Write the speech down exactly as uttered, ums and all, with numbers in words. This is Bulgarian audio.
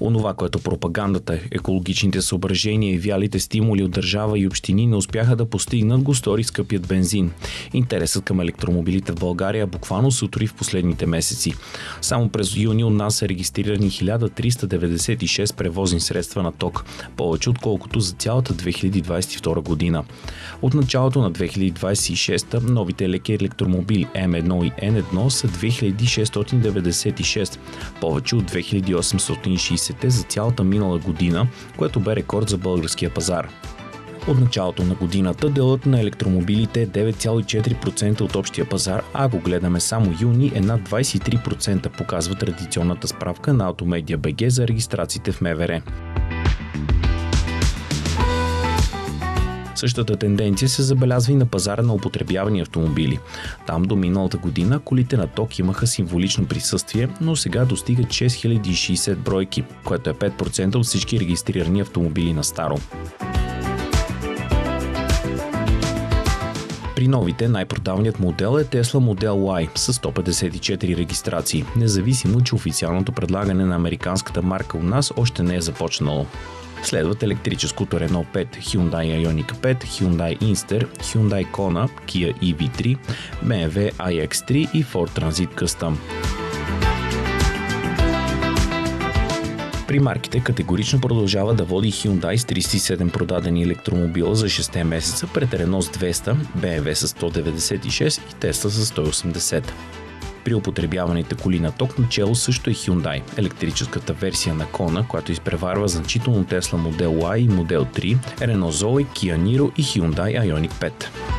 Онова, което пропагандата, екологичните съображения и вялите стимули от държава и общини не успяха да постигнат, го стори скъпият бензин. Интересът към електромобилите в България буквално се утрои в последните месеци. Само през юни у нас са регистрирани хиляда триста деветдесет и шест превозни средства на ток, повече отколкото за цялата две хиляди двадесет и втора година. От началото на две хиляди двадесет и шеста новите леки електромобили М едно и Н едно са две хиляди шестстотин деветдесет и шест, повече от две хиляди осемстотин и шейсет за цялата минала година, което бе рекорд за българския пазар. От началото на годината делът на електромобилите е девет цяло и четири процента от общия пазар, а ако гледаме само юни е над двадесет и три процента, показва традиционната справка на Automedia точка би джи за регистрациите в М В Р. Същата тенденция се забелязва и на пазара на употребявани автомобили. Там до миналата година колите на ток имаха символично присъствие, но сега достигат шест хиляди и шейсет бройки, което е пет процента от всички регистрирани автомобили на старо. При новите най-продаваният модел е Tesla Model Y с сто петдесет и четири регистрации, независимо, че официалното предлагане на американската марка у нас още не е започнало. Следват електрическото Renault пет, Hyundai Ioniq пет, Hyundai Inster, Hyundai Kona, Kia И Ви три, Б М В Ай Екс три и Ford Transit Custom. При марките категорично продължава да води Hyundai с триста и седем продадени електромобила за шест месеца пред Renault с двеста, Б М В с сто деветдесет и шест и Tesla с сто и осемдесет. При употребяваните коли на ток начело също е Hyundai, електрическата версия на Kona, която изпреварва значително Tesla Model Y и Model три, Renault Zoe, Kia Niro и Hyundai Ioniq пет.